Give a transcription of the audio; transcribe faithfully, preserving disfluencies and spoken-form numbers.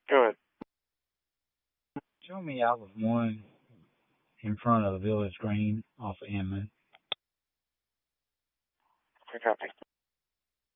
Go ahead. Show me out with one in front of the Village Green off of Inman. I copy.